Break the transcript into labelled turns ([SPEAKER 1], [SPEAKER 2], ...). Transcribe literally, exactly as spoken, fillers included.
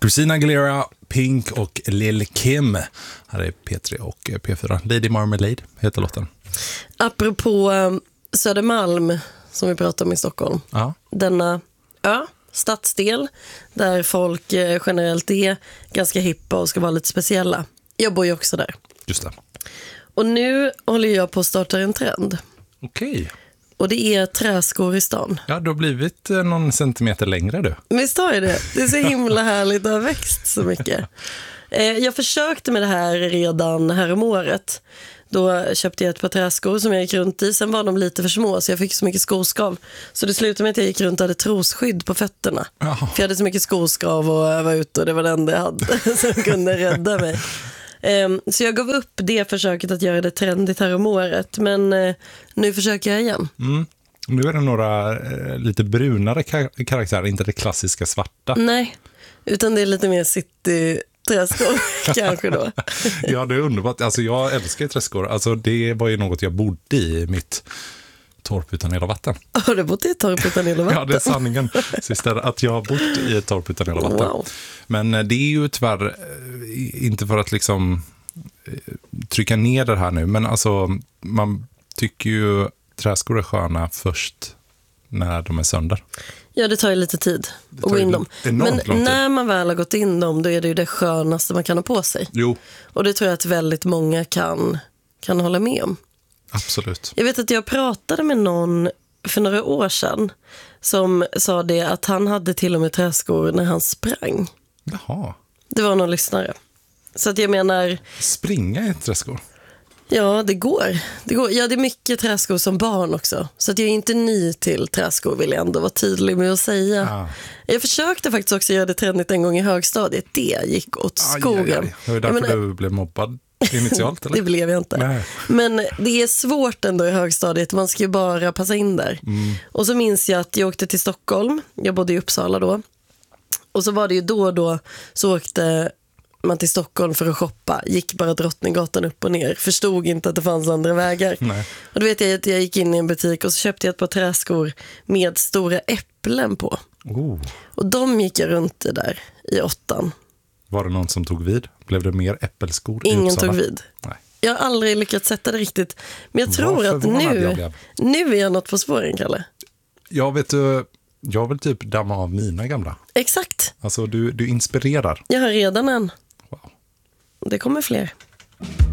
[SPEAKER 1] Christina Aguilera, Pink och Lil Kim. Här är P tre och P fyra. Lady Marmalade heter låten.
[SPEAKER 2] Apropå um, Södermalm som vi pratade om i Stockholm.
[SPEAKER 1] Ja.
[SPEAKER 2] Denna ö, stadsdel där folk eh, generellt är ganska hippa och ska vara lite speciella. Jag bor ju också där.
[SPEAKER 1] Just det.
[SPEAKER 2] Och nu håller jag på att starta en trend.
[SPEAKER 1] Okej.
[SPEAKER 2] Och det är träskor i stan.
[SPEAKER 1] Ja, du har blivit eh, någon centimeter längre du.
[SPEAKER 2] Visst har jag det? Det är så himla härligt, det har växt så mycket. Eh, jag försökte med det här redan här om året. Då köpte jag ett par träskor som jag gick runt i. Sen var de lite för små så jag fick så mycket skoskav. Så det slutade med att jag gick runt och hade trosskydd på fötterna.
[SPEAKER 1] Jaha.
[SPEAKER 2] För jag hade så mycket skoskav och jag var ute och det var det enda jag hade som kunde rädda mig. Um, så jag gav upp det försöket att göra det trendigt här om året. Men uh, nu försöker jag igen.
[SPEAKER 1] Mm. Nu är det några eh, lite brunare kar- karaktärer, inte det klassiska svarta.
[SPEAKER 2] Nej, utan det är lite mer city träskor kanske då.
[SPEAKER 1] Ja, det är underbart. Alltså, jag älskar träskor. Alltså, det var ju något jag bodde i mitt torp utan hela vatten.
[SPEAKER 2] Har du bott i ett torp utan hela vatten?
[SPEAKER 1] Ja, det är sanningen. Syster, att jag har bott i ett torp utan hela vatten.
[SPEAKER 2] Wow.
[SPEAKER 1] Men det är ju tyvärr eh, inte för att liksom eh, trycka ner det här nu. Men alltså, man tycker ju träskor är sköna först när de är sönder.
[SPEAKER 2] Ja, det tar ju lite tid att gå in dem. Men när man väl har gått in dem, då är det ju det skönaste man kan ha på sig.
[SPEAKER 1] Jo.
[SPEAKER 2] Och det tror jag att väldigt många kan, kan hålla med om.
[SPEAKER 1] Absolut.
[SPEAKER 2] Jag vet att jag pratade med någon för några år sedan som sa det att han hade till och med träskor när han sprang.
[SPEAKER 1] Jaha.
[SPEAKER 2] Det var någon lyssnare. Så att jag menar...
[SPEAKER 1] Springa i träskor?
[SPEAKER 2] Ja, det går. det går. Ja, det är mycket träskor som barn också. Så att jag är inte ny till träskor, vill jag ändå vara tydlig med att säga. Ah. Jag försökte faktiskt också göra det trendigt en gång i högstadiet. Det gick åt skogen. Aj, aj, aj.
[SPEAKER 1] Det var därför menar, du blev mobbad initialt, eller?
[SPEAKER 2] Det blev jag inte. Nej. Men det är svårt ändå i högstadiet. Man ska ju bara passa in där. Mm. Och så minns jag att jag åkte till Stockholm. Jag bodde i Uppsala då. Och så var det ju då och då så åkte man till Stockholm för att shoppa. Gick bara Drottninggatan upp och ner. Förstod inte att det fanns andra vägar. Nej. Och då vet jag att jag gick in i en butik och så köpte jag ett par träskor med stora äpplen på. Oh. Och de gick jag runt i där i åttan.
[SPEAKER 1] Var det någon som tog vid? Blev det mer äppelskor?
[SPEAKER 2] Ingen tog vid. Nej. Jag har aldrig lyckats sätta det riktigt. Men jag tror Varför att nu, nu är jag något på spåren, Kalle.
[SPEAKER 1] Jag vet du, jag vill typ damma av mina gamla.
[SPEAKER 2] Exakt.
[SPEAKER 1] Alltså du, du inspirerar.
[SPEAKER 2] Jag har redan en.
[SPEAKER 1] Wow.
[SPEAKER 2] Det kommer fler.